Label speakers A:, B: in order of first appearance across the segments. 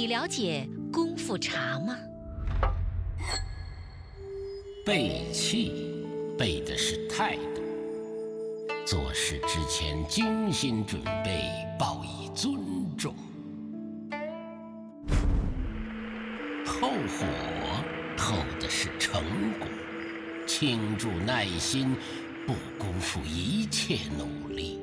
A: 你了解功夫茶吗？
B: 背气，背的是态度。做事之前精心准备，报以尊重。后火，后的是成果。倾注耐心，不辜负一切努力。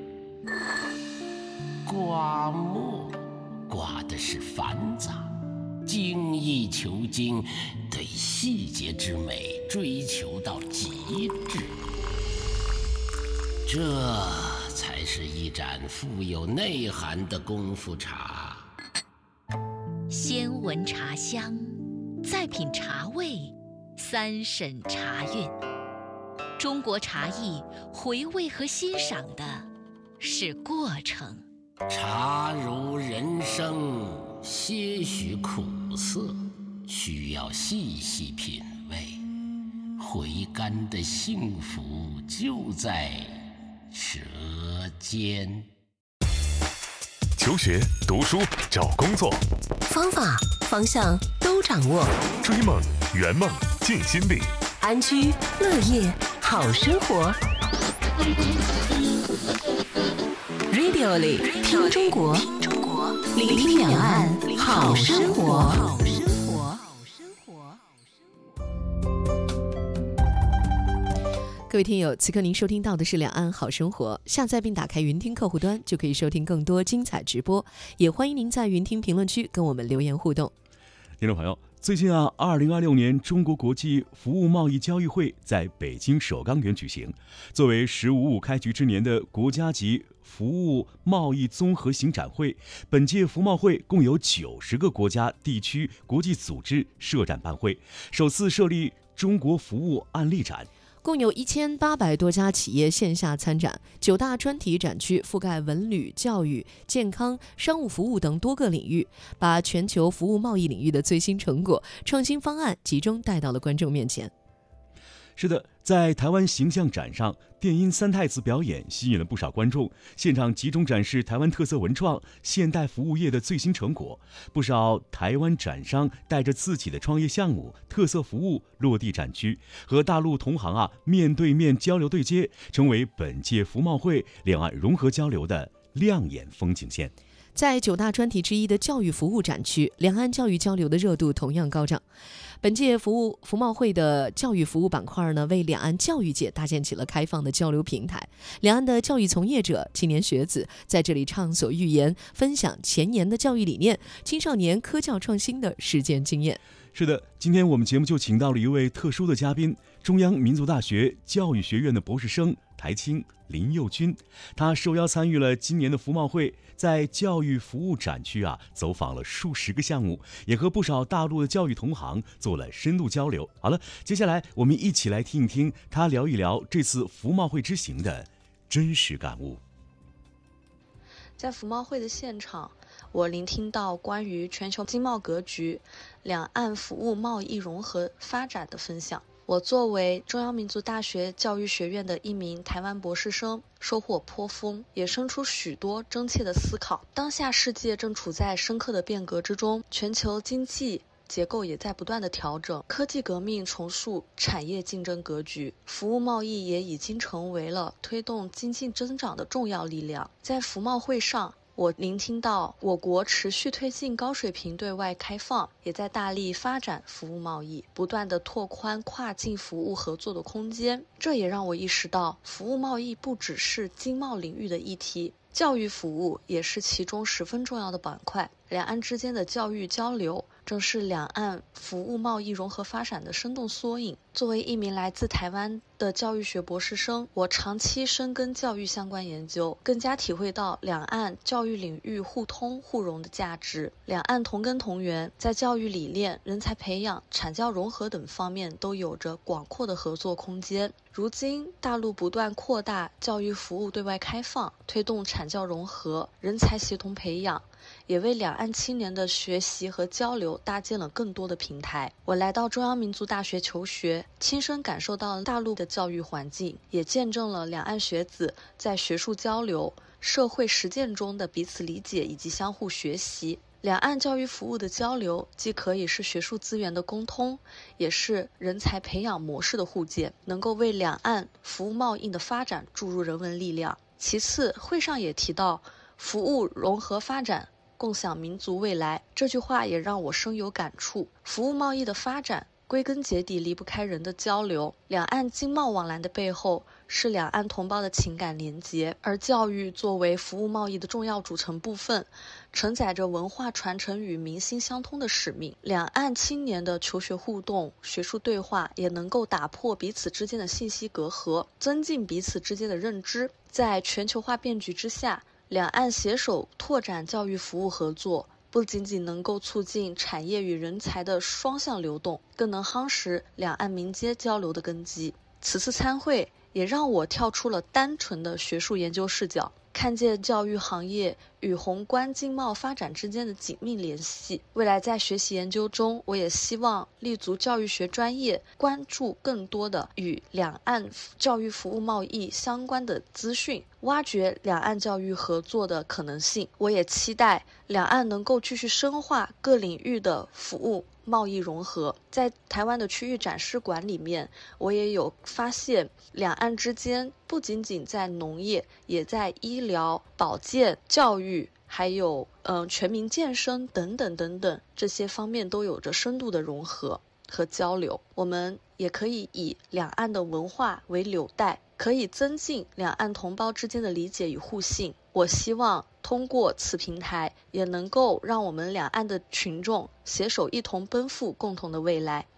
B: 刮墨，刮的是繁杂。精益求精，对细节之美追求到极致，这才是一盏富有内涵的功夫茶。
A: 先闻茶香，再品茶味，三审茶韵。中国茶艺回味和欣赏的是过程。
B: 茶如人生，些许苦涩，需要细细品味。回甘的幸福就在舌尖。
C: 求学、读书、找工作，
D: 方法、方向都掌握。
C: 追梦、圆梦、尽心力，
D: 安居乐业好生活。Radio 里听中国，聆听两岸好生活。
E: 各位听友，此刻您收听到的是两岸好生活，下载并打开云听客户端就可以收听更多精彩直播，也欢迎您在云听评论区跟我们留言互动。
F: 听众朋友，最近2026年中国国际服务贸易交易会在北京首钢园举行。作为“15+5”开局之年的国家级服务贸易综合型展会，本届服贸会共有90个国家、地区、国际组织设展办会，首次设立中国服务案例展。
E: 共有1800多家企业线下参展，9大专题展区覆盖文旅、教育、健康、商务服务等多个领域，把全球服务贸易领域的最新成果、创新方案集中带到了观众面前。
F: 是的，在台湾形象展上，电音三太子表演吸引了不少观众，现场集中展示台湾特色文创、现代服务业的最新成果。不少台湾展商带着自己的创业项目、特色服务落地展区，和大陆同行面对面交流对接，成为本届服贸会两岸融合交流的亮眼风景线。
E: 在9大专题之一的教育服务展区，两岸教育交流的热度同样高涨。本届服贸会的教育服务板块呢，为两岸教育界搭建起了开放的交流平台。两岸的教育从业者、青年学子在这里畅所欲言，分享前沿的教育理念、青少年科教创新的实践经验。
F: 是的，今天我们节目就请到了一位特殊的嘉宾，中央民族大学教育学院的博士生台青林佑君。他受邀参与了今年的服贸会，在教育服务展区走访了数十个项目，也和不少大陆的教育同行做了深度交流。好了，接下来我们一起来听一听他聊一聊这次服贸会之行的真实感悟。
G: 在服贸会的现场，我聆听到关于全球经贸格局、两岸服务贸易融合发展的分享。我作为中央民族大学教育学院的一名台湾博士生，收获颇丰，也生出许多真切的思考。当下世界正处在深刻的变革之中，全球经济结构也在不断的调整，科技革命重塑产业竞争格局，服务贸易也已经成为了推动经济增长的重要力量。在服贸会上，我聆听到我国持续推进高水平对外开放，也在大力发展服务贸易，不断地拓宽跨境服务合作的空间。这也让我意识到，服务贸易不只是经贸领域的议题，教育服务也是其中十分重要的板块。两岸之间的教育交流正是两岸服务贸易融合发展的生动缩影。作为一名来自台湾的教育学博士生，我长期深耕教育相关研究，更加体会到两岸教育领域互通互融的价值。两岸同根同源，在教育理念、人才培养、产教融合等方面都有着广阔的合作空间。如今，大陆不断扩大教育服务对外开放，推动产教融合、人才协同培养，也为两岸青年的学习和交流搭建了更多的平台。我来到中央民族大学求学，亲身感受到大陆的教育环境，也见证了两岸学子在学术交流、社会实践中的彼此理解以及相互学习。 两岸教育服务的交流，既可以是学术资源的沟通，也是人才培养模式的互鉴，能够为两岸服务贸易的发展注入人文力量。其次，会上也提到服务融合发展，共享民族未来，这句话也让我深有感触。服务贸易的发展归根结底离不开人的交流，两岸经贸往来的背后是两岸同胞的情感连结，而教育作为服务贸易的重要组成部分，承载着文化传承与民心相通的使命。两岸青年的求学互动、学术对话也能够打破彼此之间的信息隔阂，增进彼此之间的认知。在全球化变局之下，两岸携手拓展教育服务合作，不仅仅能够促进产业与人才的双向流动，更能夯实两岸民间交流的根基。此次参会也让我跳出了单纯的学术研究视角，看见教育行业与宏观经贸发展之间的紧密联系。未来在学习研究中，我也希望立足教育学专业，关注更多的与两岸教育服务贸易相关的资讯，挖掘两岸教育合作的可能性。我也期待两岸能够继续深化各领域的服务贸易融合。在台湾的区域展示馆里面，我也有发现两岸之间不仅仅在农业，也在医疗、保健、教育，还有全民健身等等等等，这些方面都有着深度的融合和交流。我们也可以以两岸的文化为纽带，可以增进两岸同胞之间的理解与互信。我希望通过此平台，也能够让我们两岸的群众携手一同奔赴共同的未来。